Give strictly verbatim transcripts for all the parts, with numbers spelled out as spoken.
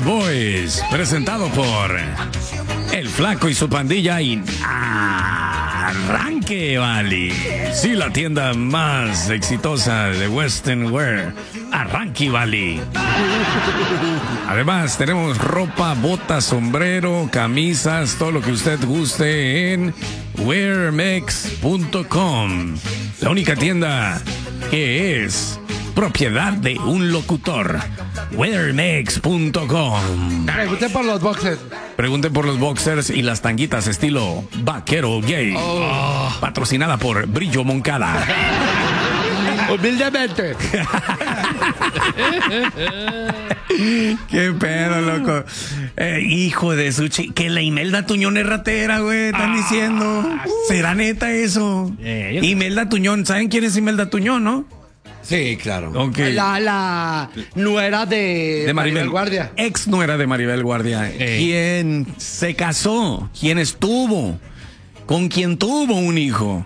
Boys, presentado por El Flaco y su pandilla y Arranque Valley. Sí, la tienda más exitosa de Western Wear, Arranque Valley. Además, tenemos ropa, botas, sombrero, camisas, todo lo que usted guste en wear mex punto com. La única tienda que es propiedad de un locutor. wear mex punto com. Pregunten por los boxers. Pregunten por los boxers y las tanguitas estilo vaquero gay. Oh. Patrocinada por Brillo Moncada. Humildemente. Qué pedo, loco. Eh, hijo de su chi... Que la Imelda Tuñón es ratera, güey. Están ah, diciendo. ¿Será neta eso? Eh, Imelda Tuñón. ¿Saben quién es Imelda Tuñón, no? Sí, claro. Okay. La, la nuera de, de Maribel, Maribel Guardia. Ex nuera de Maribel Guardia. Eh. Quien se casó, quien estuvo, con quien tuvo un hijo.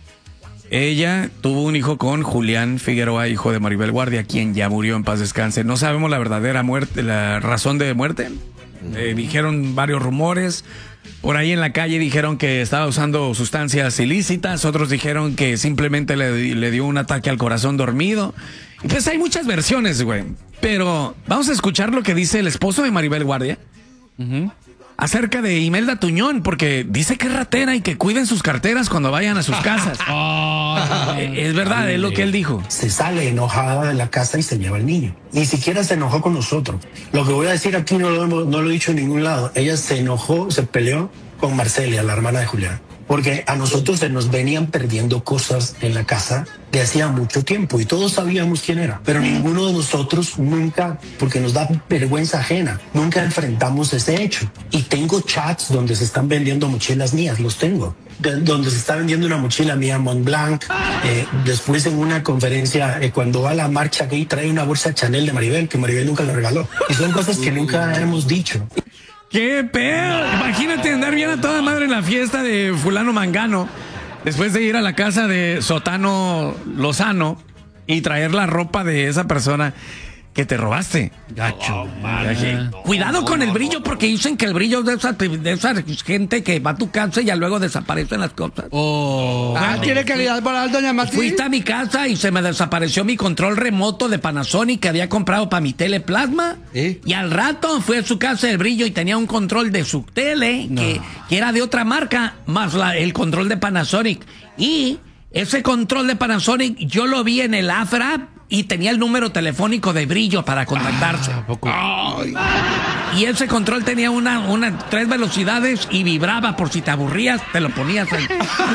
Ella tuvo un hijo con Julián Figueroa, hijo de Maribel Guardia, quien ya murió, en paz descanse. No sabemos la verdadera muerte, la razón de muerte. Eh, dijeron varios rumores. Por ahí en la calle dijeron que estaba usando sustancias ilícitas. Otros dijeron que simplemente le, le dio un ataque al corazón dormido. Y pues hay muchas versiones, güey. Pero vamos a escuchar lo que dice el esposo de Maribel Guardia. Uh-huh. Acerca de Imelda Tuñón, porque dice que es ratera y que cuiden sus carteras cuando vayan a sus casas. Oh, es verdad, es lo que él dijo. Se sale enojada de la casa y se lleva al niño. Ni siquiera se enojó con nosotros. Lo que voy a decir aquí no lo, no lo he dicho en ningún lado. Ella se enojó, se peleó con Marcelia, la hermana de Julián. Porque a nosotros se nos venían perdiendo cosas en la casa de hacía mucho tiempo y todos sabíamos quién era. Pero ninguno de nosotros nunca, porque nos da vergüenza ajena, nunca enfrentamos ese hecho. Y tengo chats donde se están vendiendo mochilas mías, los tengo. De, donde se está vendiendo una mochila mía Montblanc. Eh, después en una conferencia, eh, cuando va a la marcha gay, trae una bolsa Chanel de Maribel, que Maribel nunca le regaló. Y son cosas que nunca hemos dicho. ¡Qué pedo! Imagínate andar bien a toda madre en la fiesta de fulano mangano, después de ir a la casa de Sotano Lozano y traer la ropa de esa persona que te robaste. Gacho. Oh, no, Cuidado no, con el brillo, porque dicen que el brillo de esa, de esa gente que va a tu casa y ya luego desaparecen las cosas. Oh. Ah, ¿tiene calidad moral, doña Martín? Fuiste a mi casa y se me desapareció mi control remoto de Panasonic que había comprado para mi tele plasma. ¿Eh? Y al rato fui a su casa del brillo y tenía un control de su tele no. que, que era de otra marca, más la, el control de Panasonic. Y ese control de Panasonic yo lo vi en el Afra y tenía el número telefónico de brillo para contactarse. Ah, y ese control tenía una, una tres velocidades y vibraba por si te aburrías, te lo ponías ahí.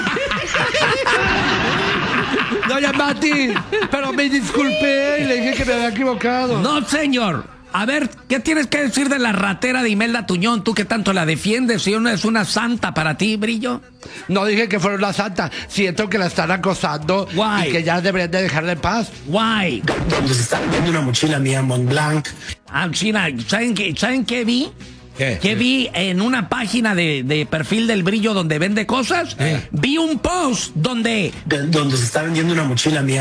Doña Mati, pero me disculpé y le dije que me había equivocado. No, señor. A ver, ¿qué tienes que decir de la ratera de Imelda Tuñón? Tú que tanto la defiendes, si una es una santa para ti, Brillo. No dije que fuera una santa. Siento que la están acosando. Why? Y que ya deberían de dejarla en paz. Why? Donde se está vendiendo una mochila mía Montblanc. Ah, China, ¿saben qué, ¿saben qué vi? ¿Qué? Que vi en una página de, de perfil del Brillo donde vende cosas. ¿Eh? Vi un post donde... De, donde se está vendiendo una mochila mía